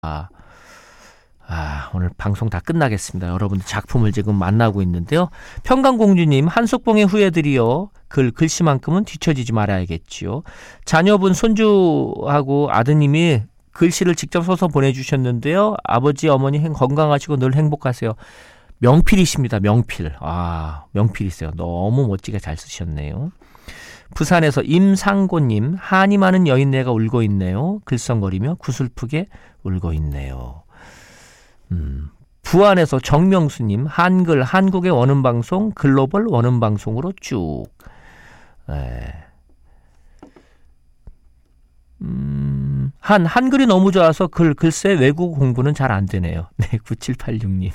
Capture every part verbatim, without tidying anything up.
아, 아, 오늘 방송 다 끝나겠습니다. 여러분들 작품을 지금 만나고 있는데요. 평강공주님, 한석봉의 후예들이요. 글, 글씨만큼은 뒤처지지 말아야겠지요. 자녀분, 손주하고 아드님이 글씨를 직접 써서 보내주셨는데요. 아버지, 어머니 건강하시고 늘 행복하세요. 명필이십니다. 명필. 아, 명필이세요. 너무 멋지게 잘 쓰셨네요. 부산에서 임상고님, 한이 많은 여인네가 울고 있네요. 글썽거리며 구슬프게 울고 있네요. 음, 부안에서 정명수님, 한글, 한국의 원음방송, 글로벌 원음방송으로 쭉. 네. 음, 한, 한글이 너무 좋아서 글, 글쎄 외국어 공부는 잘 안 되네요. 네, 구칠팔육님.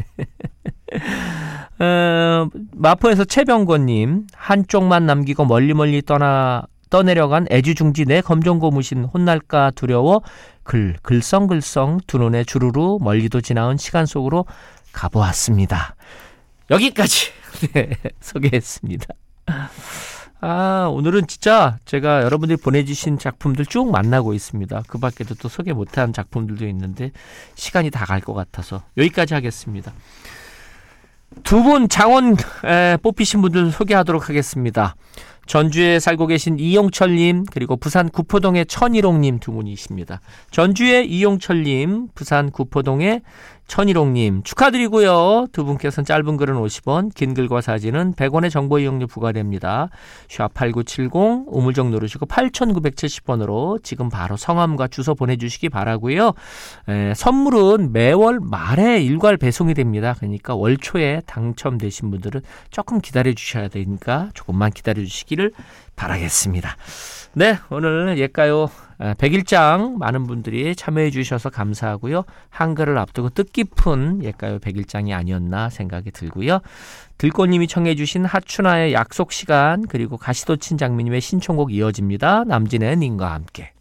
어, 마포에서 최병권님, 한쪽만 남기고 멀리 멀리 떠나, 떠내려간 애지중지 내 검정고무신 혼날까 두려워 글, 글썽글썽 두 눈에 주르르 멀리도 지나온 시간 속으로 가보았습니다. 여기까지 네, 소개했습니다. 아, 오늘은 진짜 제가 여러분들이 보내주신 작품들 쭉 만나고 있습니다. 그 밖에도 또 소개 못한 작품들도 있는데 시간이 다 갈 것 같아서 여기까지 하겠습니다. 두 분 장원 에, 뽑히신 분들 소개하도록 하겠습니다. 전주에 살고 계신 이용철님, 그리고 부산 구포동의 천일홍님 두 분이십니다. 전주의 이용철님, 부산 구포동의 천일홍님 축하드리고요. 두 분께서는 짧은 글은 오십 원, 긴 글과 사진은 백 원의 정보 이용료 부과됩니다. 샵 팔구칠공, 우물정 누르시고 팔구칠공 번으로 지금 바로 성함과 주소 보내주시기 바라고요. 에, 선물은 매월 말에 일괄 배송이 됩니다. 그러니까 월 초에 당첨되신 분들은 조금 기다려 주셔야 되니까 조금만 기다려 주시기를 바라겠습니다. 네, 오늘 옛가요 백일장 많은 분들이 참여해 주셔서 감사하고요. 한글을 앞두고 뜻깊은 옛가요 백일장이 아니었나 생각이 들고요. 들꽃님이 청해 주신 하춘아의 약속시간, 그리고 가시도친 장미님의 신청곡 이어집니다. 남진의 님과 함께.